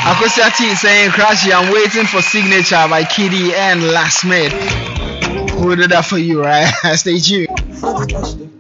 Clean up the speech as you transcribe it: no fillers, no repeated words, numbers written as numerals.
Akosiati saying Crashy, I'm waiting for Signature by Kiddy and Last Mid. Who did that for you, right? Stay tuned.